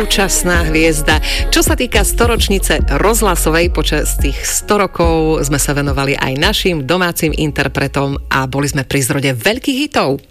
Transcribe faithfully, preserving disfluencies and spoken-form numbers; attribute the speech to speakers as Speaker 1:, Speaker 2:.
Speaker 1: Súčasná hviezda. Čo sa týka storočnice rozhlasovej, počas tých sto rokov sme sa venovali aj našim domácim interpretom a boli sme pri zrode veľkých hitov.